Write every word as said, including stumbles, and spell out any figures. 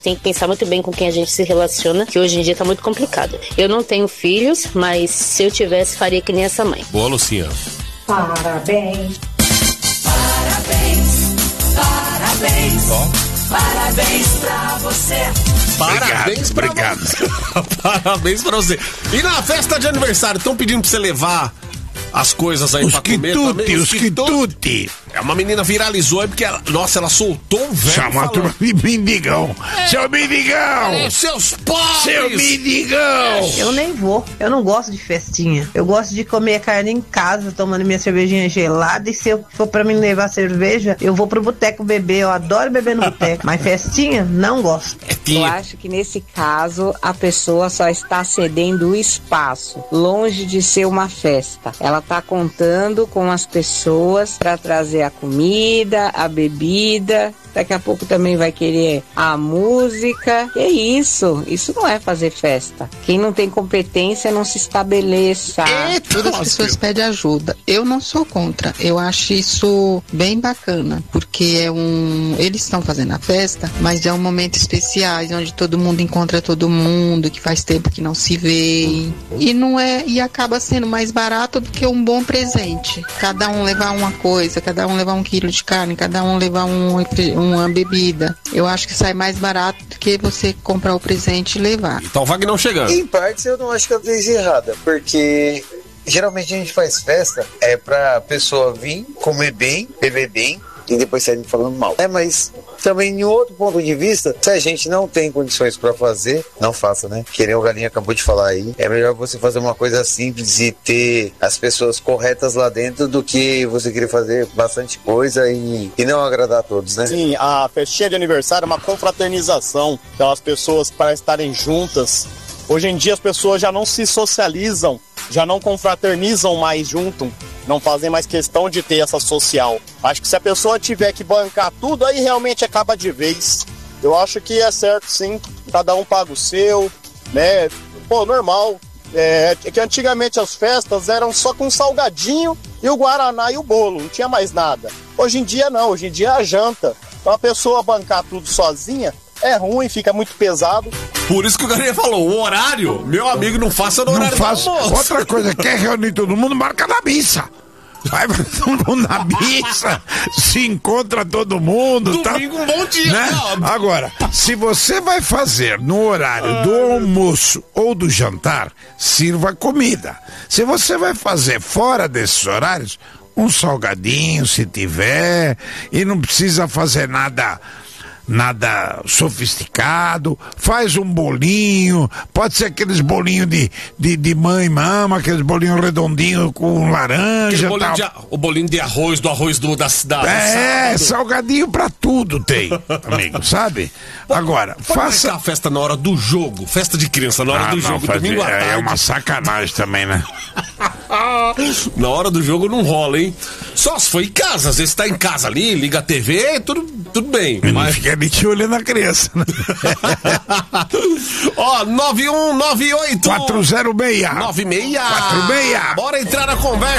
Tem que pensar muito bem com quem a gente se relaciona, que hoje em dia tá muito complicado. Eu não tenho filhos, mas se eu tivesse, faria que nem essa mãe. Boa, Lucinha. Parabéns. Parabéns. Parabéns. Oh. Parabéns pra você. Parabéns pra obrigado. você. Parabéns pra você. E na festa de aniversário, estão pedindo pra você levar as coisas aí os pra comer quituti, também? Os quituti. É, uma menina viralizou aí porque, ela, nossa, ela soltou um velho Chama a turma de mendigão. É. Seu mendigão. É, seus pobres. Seu mendigão. Eu nem vou. Eu não gosto de festinha. Eu gosto de comer carne em casa, tomando minha cervejinha gelada. E se eu for pra me levar cerveja, eu vou pro boteco beber. Eu adoro beber no boteco. Mas festinha, não gosto. Eu acho que nesse caso, a pessoa só está cedendo o espaço, longe de ser uma festa. Ela está contando com as pessoas para trazer a comida, a bebida. Daqui a pouco também vai querer a música. Que isso? Isso não é fazer festa. Quem não tem competência não se estabeleça. Todas as pessoas pedem ajuda. Eu não sou contra. Eu acho isso bem bacana, porque é um... eles estão fazendo a festa, mas é um momento especial, onde todo mundo encontra todo mundo, que faz tempo que não se vê. E não é... e acaba sendo mais barato do que um bom presente. Cada um levar uma coisa, cada um levar um quilo de carne, cada um levar um... uma bebida. Eu acho que sai mais barato do que você comprar o presente e levar. Então o Wagner chegando. Em partes eu não acho que ela fez errada, porque geralmente a gente faz festa é pra pessoa vir, comer bem, beber bem e depois sair falando mal. É, mas também em outro ponto de vista, se a gente não tem condições pra fazer, não faça, né? Que nem o Galinha acabou de falar aí. É melhor você fazer uma coisa simples e ter as pessoas corretas lá dentro do que você querer fazer bastante coisa e, e não agradar a todos, né? Sim, a festinha de aniversário é uma confraternização pelas pessoas para estarem juntas. Hoje em dia as pessoas já não se socializam, já não confraternizam mais junto, não fazem mais questão de ter essa social. Acho que se a pessoa tiver que bancar tudo, aí realmente acaba de vez. Eu acho que é certo sim, cada um paga o seu, né? Pô, normal. É, é que antigamente as festas eram só com salgadinho e o guaraná e o bolo, não tinha mais nada. Hoje em dia não, hoje em dia é a janta. Então a pessoa bancar tudo sozinha é ruim, fica muito pesado. Por isso que o Galinha falou, o horário, meu amigo, não faça no horário. Não faça. Outra coisa, quer reunir todo mundo, marca na missa. Vai todo mundo na missa, se encontra todo mundo. Domingo, tá, um bom dia, né? Agora, se você vai fazer no horário do almoço ou do jantar, sirva comida. Se você vai fazer fora desses horários, um salgadinho, se tiver, e não precisa fazer nada... nada sofisticado, faz um bolinho, pode ser aqueles bolinhos de, de, de mãe mama, aqueles bolinhos redondinhos com laranja. Bolinho de, o bolinho de arroz, do arroz do, da cidade. É, salgadinho pra tudo tem, amigo, sabe? Agora, pode faça a festa na hora do jogo, festa de criança na hora ah, do não, jogo, fazer, domingo à tarde. É uma sacanagem também, né? Na hora do jogo não rola, hein? Só se for em casa, às vezes tá em casa ali, liga a T V, tudo, tudo bem. E mas... não fica ali te olhando a criança, né? Ó, nove um nove oito quatro zero seis nove seis quatro seis. Bora entrar na conversa.